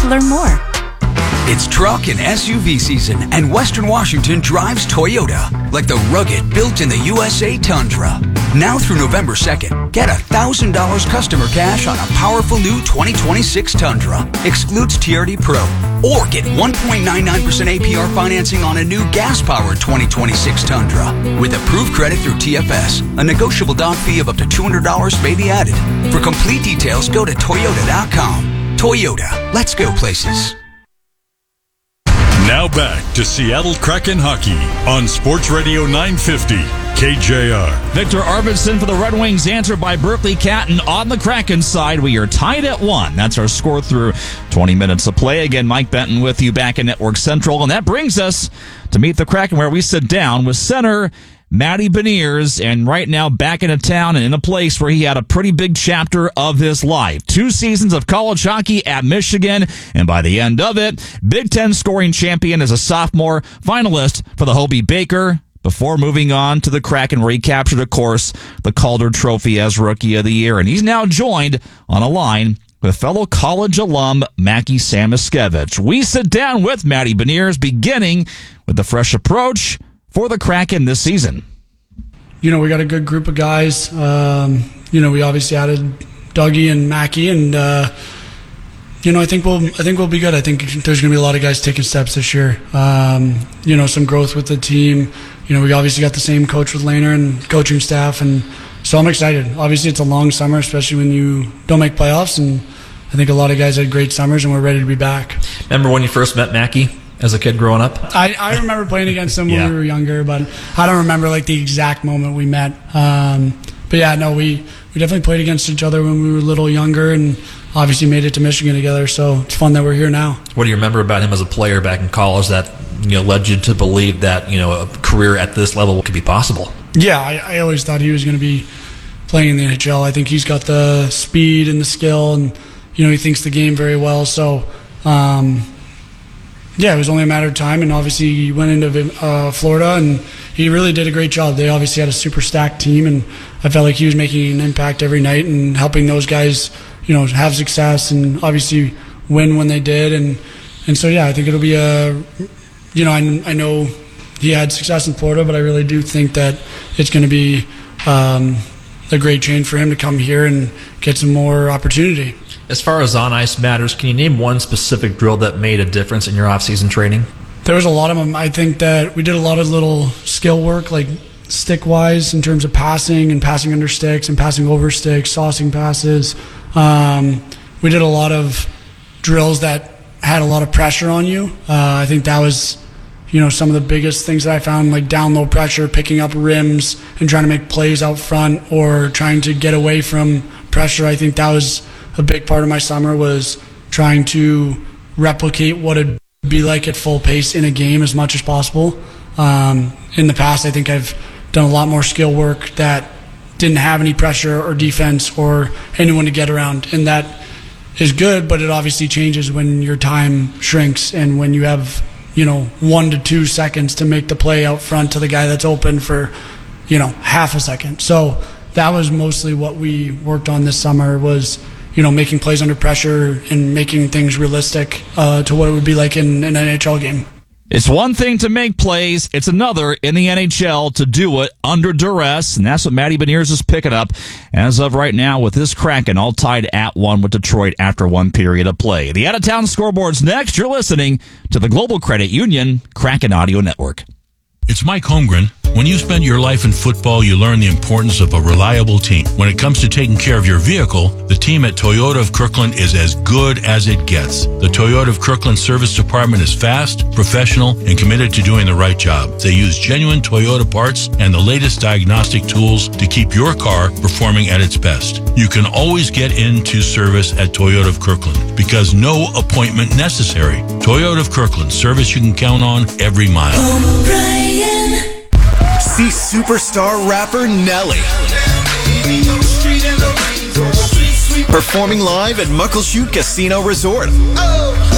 learn more. It's truck and SUV season, and Western Washington drives Toyota, like the rugged, built-in-the-USA Tundra. Now through November 2nd, get $1,000 customer cash on a powerful new 2026 Tundra. Excludes TRD Pro. Or get 1.99% APR financing on a new gas-powered 2026 Tundra. With approved credit through TFS, a negotiable down fee of up to $200 may be added. For complete details, go to Toyota.com. Toyota, let's go places. Now back to Seattle Kraken hockey on Sports Radio 950 KJR. Victor Arvidsson for the Red Wings, answered by Berkeley Catton on the Kraken side. We are tied at 1. That's our score through 20 minutes of play. Again, Mike Benton with you back in Network Central. And that brings us to Meet the Kraken, where we sit down with center Matty Beniers, and right now back in a town and in a place where he had a pretty big chapter of his life. 2 seasons of college hockey at Michigan, and by the end of it, Big Ten scoring champion as a sophomore, finalist for the Hobey Baker, before moving on to the Kraken, where he captured, of course, the Calder Trophy as Rookie of the Year. And he's now joined on a line with fellow college alum Mackie Samoskevich. We sit down with Matty Beniers, beginning with the fresh approach for the Kraken this season. We got a good group of guys. We obviously added Dougie and Mackie, and I think we'll be good. I think there's going to be a lot of guys taking steps this year. Some growth with the team. We obviously got the same coach with Lehner and coaching staff, and so I'm excited. Obviously, it's a long summer, especially when you don't make playoffs, and I think a lot of guys had great summers, and we're ready to be back. Remember when you first met Mackie as a kid growing up? I remember playing against him when we were younger, but I don't remember the exact moment we met. We definitely played against each other when we were a little younger, and obviously made it to Michigan together, so it's fun that we're here now. What do you remember about him as a player back in college that led you to believe that a career at this level could be possible? Yeah, I always thought he was going to be playing in the NHL. I think he's got the speed and the skill, and he thinks the game very well, so it was only a matter of time, and obviously he went into Florida, and he really did a great job. They obviously had a super stacked team, and I felt like he was making an impact every night and helping those guys, have success and obviously win when they did. And so, I think it'll be I know he had success in Florida, but I really do think that it's going to be a great change for him to come here and get some more opportunity. As far as on-ice matters, can you name one specific drill that made a difference in your off-season training? There was a lot of them. I think that we did a lot of little skill work, like stick-wise, in terms of passing and passing under sticks and passing over sticks, saucing passes. We did a lot of drills that had a lot of pressure on you. I think that was, some of the biggest things that I found, like down low pressure, picking up rims and trying to make plays out front or trying to get away from pressure. I think that was a big part of my summer, was trying to replicate what it'd be like at full pace in a game as much as possible. In the past, I think I've done a lot more skill work that didn't have any pressure or defense or anyone to get around, and that is good, but it obviously changes when your time shrinks and when you have 1 to 2 seconds to make the play out front to the guy that's open for half a second. So that was mostly what we worked on this summer, was making plays under pressure and making things realistic to what it would be like in an NHL game. It's one thing to make plays, it's another in the NHL to do it under duress, and that's what Matty Beniers is picking up as of right now with this Kraken all tied at 1 with Detroit after 1 period of play. The out-of-town scoreboard's next. You're listening to the Global Credit Union Kraken Audio Network. It's Mike Holmgren. When you spend your life in football, you learn the importance of a reliable team. When it comes to taking care of your vehicle, the team at Toyota of Kirkland is as good as it gets. The Toyota of Kirkland service department is fast, professional, and committed to doing the right job. They use genuine Toyota parts and the latest diagnostic tools to keep your car performing at its best. You can always get into service at Toyota of Kirkland because no appointment necessary. Toyota of Kirkland, service you can count on every mile. See superstar rapper Nelly performing live at Muckleshoot Casino Resort.